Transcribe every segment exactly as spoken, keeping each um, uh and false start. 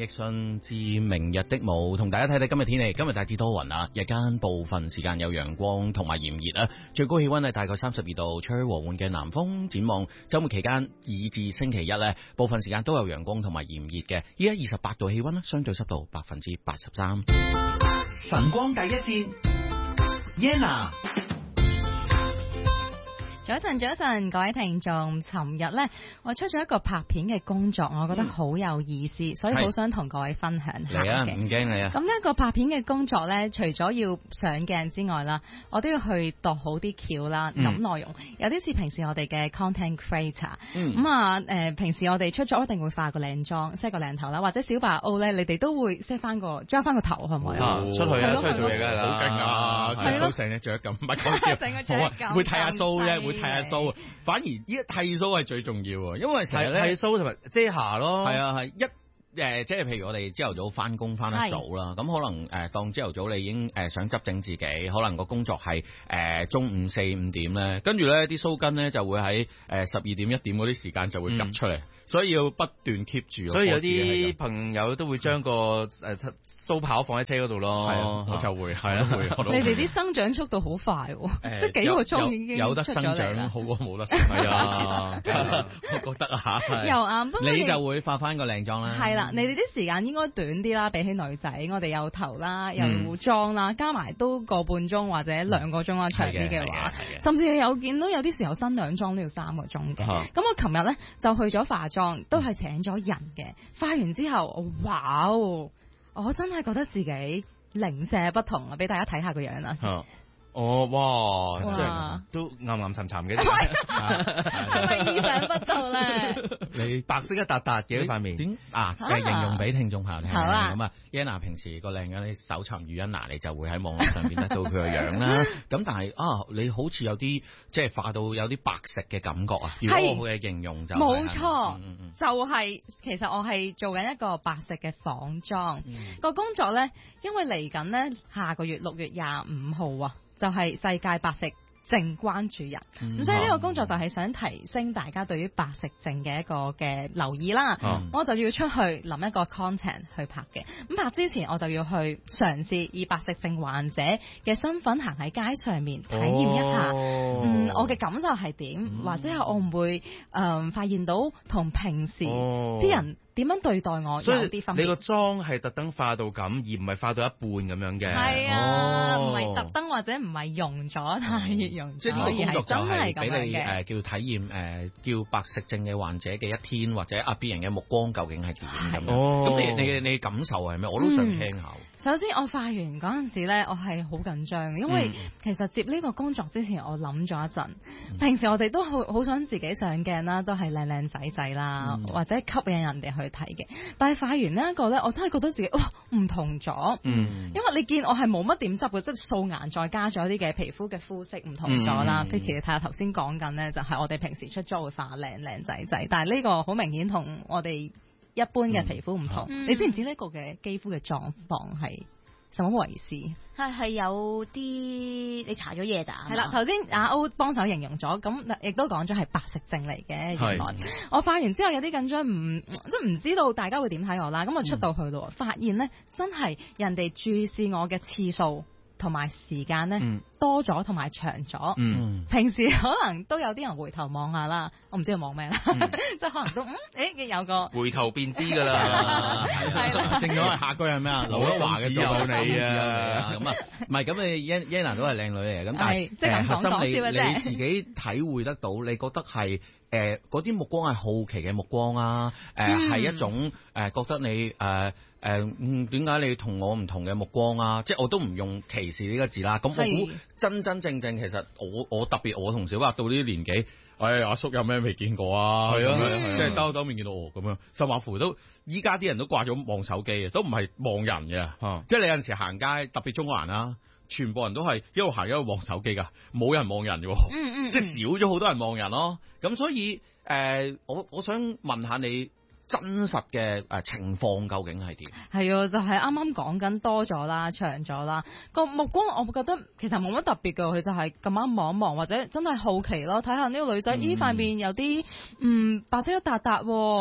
奕迅至明日的舞，同大家睇睇今日天氣。今日大致多雲啊，日間部分時間有陽光同埋炎熱啊，最高氣溫係大概三十二度，吹和緩嘅南風。展望周末期間以至星期一呢，部分時間都有陽光同埋炎熱嘅。依家二十八度氣溫啦，相對濕度百分之八十三。 晨光第一線 Yenna。 早晨，早晨，各位聽眾，尋日呢，我出咗一個拍片嘅工作，我覺得好有意思，嗯、所以好想同各位分享下嘅。 嚟啊，唔驚你啊！ 咁呢一個拍片嘅工作呢，除咗要上鏡之外啦，我都要去度好啲橋啦，諗內容，嗯、有啲似平時我哋嘅 content creator。咁啊，誒，平時我哋出咗一定會化個靚妝，set 個靚頭啦，或者小白 O 呢，你哋都會 set 翻個，裝翻個頭，係咪啊？ 出去啊，出去做嘢㗎啦， 好勁啊！係咯，成隻雀咁，唔係講笑， 成個雀咁， 會剃下鬚啫，會剃下鬚。反而依家剃鬚係最重要喎，因為成日咧剃鬚同埋遮瑕咯。 係啊，係一。誒、呃，即係譬如我哋朝頭早翻工翻得早啦，咁可能誒、呃、當朝頭早你已經誒、呃、想執整自己，可能個工作係誒、呃、中午四五點咧，跟住咧啲鬚根咧就會喺誒十二點一點嗰啲時間就會急出嚟，嗯、所以要不斷 keep 住。 所以有啲朋友都會將個誒鬚刨放喺車嗰度咯。 係啊，我就會係啊會。 你哋啲生長速度好快喎，呃、即係幾個鐘已經有，有得生長好過冇得生。係啊，我覺得啊嚇。 又啱，不過你就會化翻個靚妝啦。 係啦。你哋啲時間應該短啲啦，比起女仔，我哋有頭啦，有妝啦，加埋都個半鐘或者兩個鐘啦，長啲嘅話，甚至有見到有啲時候新娘妝都要三個鐘嘅。咁、uh huh. 我琴日咧就去咗化妝，都係請咗人嘅。化完之後，哇！我真係覺得自己零舍不同啊！俾大家睇下個樣啦。Uh huh. 哦，哇， 哇即係都暗暗沉沉嘅， 係咪意想不到咧？ 你白色一笪笪嘅塊面， 點啊？嘅形容俾聽眾朋友聽。 好啊。 咁啊 Yenna 平時個靚嘅，你搜尋語音嗱，你就會喺網絡上邊得到佢個樣啦。咁但係啊，你好似有啲即係化到有啲白色嘅感覺啊。如果我嘅形容就冇錯，就係其實我係做緊一個白色嘅仿妝個工作咧，因為嚟緊咧下個月六月廿五號啊。就係世界白食症關注日，咁、嗯、所以呢個工作就係想提升大家對於白食症嘅一個嘅留意啦。嗯、我就要出去諗一個 content 去拍嘅，咁拍之前我就要去嘗試以白食症患者嘅身份行喺街上面體驗一下，哦、嗯，我嘅感受係點，嗯、或者係我唔會誒、呃、發現到同平時啲、哦、人點樣對待我有啲分別。 你個妝係特登化到咁，而唔係化到一半咁樣嘅。 係啊，唔係特登或者唔係溶咗太溶咗， 即係呢個工作就係俾你誒、 呃、 叫體驗誒、呃、叫白食症嘅患者嘅一天，或者啊別人嘅目光究竟係點咁樣。 哦， 咁你你你感受係咩？我都想聽下。嗯、 首先我化完嗰陣時咧，我係好緊張，因為其實接呢個工作之前我諗咗一陣。嗯、平時我哋都好好想自己上鏡啦，都係靚靚仔仔啦，嗯、或者吸引人哋去睇嘅。但係化完呢一個咧，我真係覺得自己哇唔同咗。嗯，因為你見我係冇乜點執嘅，即係素顏再加咗啲嘅皮膚嘅膚色唔同咗啦。Vicky、嗯、你睇下頭先講緊咧，就係我哋平時出咗會化靚靚仔仔，但係呢個好明顯同我哋一般嘅皮膚唔同。嗯、你知唔知呢個嘅肌膚嘅狀況係什麼回事？ 係係有啲你搽咗嘢咋？ 係啦，頭先阿 O 幫手形容咗，咁亦都講咗係白食症嚟嘅。原來我化完之後有啲緊張，唔即係唔知道大家會點睇我啦。咁我出到去咯，嗯、發現咧真係人哋注視我嘅次數同埋時間咧、嗯、多咗同埋長咗。嗯，平時可能都有啲人回頭望下啦，我唔知佢望咩啦，嗯、即係可能都嗯誒有個回頭便知㗎啦。 係啦， 正咗係下句係咩啊？劉德華嘅做有你啊，咁啊，唔係咁你 Yenna 都係靚女嚟嘅，咁但係即係核心你你自己體會得到，你覺得係誒嗰啲目光係好奇嘅目光啊？誒、呃、係、嗯、一種誒、呃、覺得你誒。呃誒，嗯，點解你同我唔同嘅目光啊？即係我都唔用歧視呢個字啦。咁我估真真正正，其實我我特別我同小白到呢啲年紀，哎，阿叔有咩未見過啊？係啊，嗯、即係兜兜面見到我咁樣，甚或乎都依家啲人都掛咗望手機啊，都唔係望人嘅。啊、即係你有陣時行街，特別中國人啦，全部人都係一路行一路望手機噶，冇人望人嘅。嗯嗯，即係少咗好多人望人咯。咁所以誒、呃，我我想問下你。真實嘅誒情況究竟係點？ 係啊，就係啱啱講緊多咗啦，長咗啦。個目光我覺得其實冇乜特別嘅，佢就係咁啱望一望，或者真係好奇咯，睇下呢個女仔呢塊面有啲嗯白色一笪笪，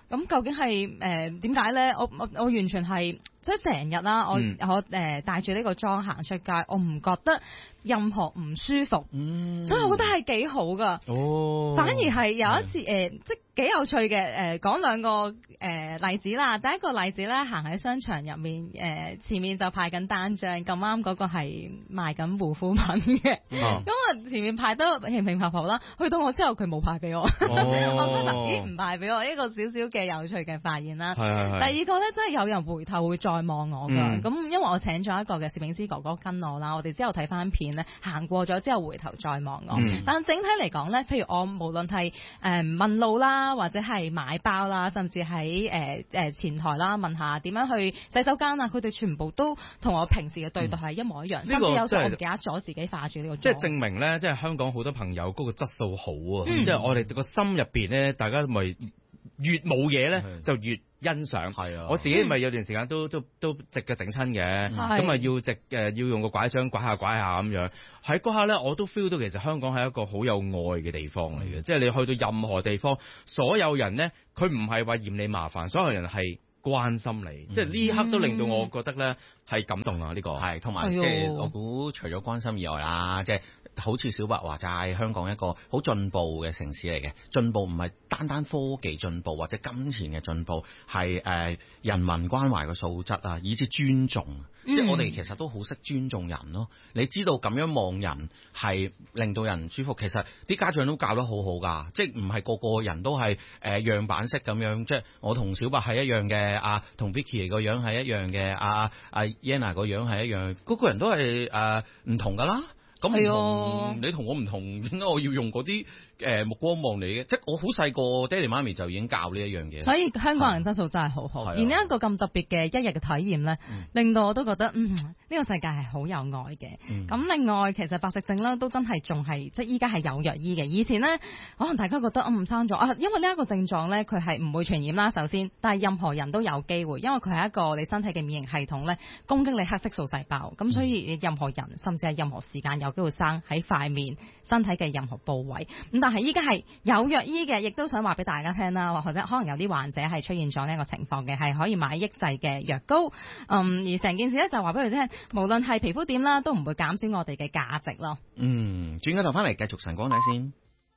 咁究竟係誒點解咧？我我我完全係即係成日啦，我、 嗯、 我誒帶住呢個妝行出街，我唔覺得任何唔舒服， 嗯， 所以我覺得係幾好噶。 哦， 反而係有一次誒、呃，即係幾有趣嘅誒，講、呃、兩個誒、呃、例子啦。第一個例子咧，行喺商場入面，誒、呃、前面就派緊單張，咁啱嗰個係賣緊護膚品嘅，咁啊、嗯、前面派得平平合合啦。去到我之後，佢冇派俾我，哦、我覺得咦唔派俾我，一個少少嘅有趣嘅發現啦。 係係係。第二個咧，真係有人回頭會再望我㗎。咁、嗯、因為我請咗一個嘅攝影師哥哥跟我啦，我哋之後睇翻片咧，行過咗之後回頭再望我。嗯、但整體嚟講咧，譬如我無論係誒問路啦，或者係買包啦，甚至喺誒誒前台啦問下點樣去洗手間啊，佢哋全部都同我平時嘅對待係一模一樣。嗯、甚至有時候我唔記得咗自己化住呢個妝。 即係證明咧，即係香港好多朋友嗰個質素好啊！嗯、即係我哋個心入邊咧，大家咪越冇嘢咧，就越欣賞。係啊，我自己咪有段時間都都都直嘅整親嘅，咁啊要直誒要用個拐杖拐下拐下咁樣。喺嗰下咧，我都 feel 到其實香港係一個好有愛嘅地方嚟嘅，即係你去到任何地方，所有人咧，佢唔係話嫌你麻煩，所有人係關心你，嗯、即係呢一刻都令到我覺得咧係感動啊！呢、呢個係同埋即係我估除咗關心以外啦，即係。好似小白話齋，香港一個好進步嘅城市嚟嘅。進步唔係單單科技進步或者金錢嘅進步，係誒、呃、人民關懷嘅素質啊，以至尊重。嗯、即係我哋其實都好識尊重人咯。你知道咁樣望人係令到人舒服，其實啲家長都教得好好㗎。即係唔係個個人都係誒、呃、樣板式咁樣。即係我同小白係一樣嘅，啊同 Vicky 個樣係一樣嘅，啊啊 Yana 個樣係一樣，個個人都係誒唔同㗎啦。咁唔同，你同我唔同，點解我要用嗰啲誒目光望你嘅？即係我好細個，爹哋媽咪就已經教呢一樣嘢。所以香港人質素真係好好，而呢一個咁特別嘅一日嘅體驗咧，嗯、令到我都覺得嗯呢、呢個世界係好有愛嘅。咁、嗯、另外其實白色症咧都真係仲係即係依家係有藥醫嘅。以前咧可能大家覺得嗯生咗啊，因為呢一個症狀咧佢係唔會傳染啦，首先，但係任何人都有機會，因為佢係一個你身體嘅免疫系統咧攻擊你黑色素細胞，咁、嗯、所以任何人甚至係任何時間有機會生喺塊面、身體嘅任何部位。咁但係依家係有藥醫嘅，亦都想話俾大家聽啦，或者可能有啲患者係出現咗呢個情況嘅，係可以買抑制嘅藥膏。嗯，而成件事咧就話俾佢聽，無論係皮膚點啦，都唔會減少我哋嘅價值咯。嗯，轉個頭翻嚟繼續晨光睇先。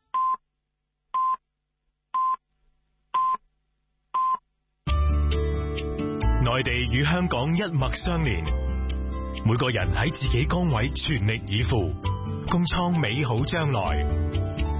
內地與香港一脈相連，每個人喺自己崗位全力以赴，共創美好將來。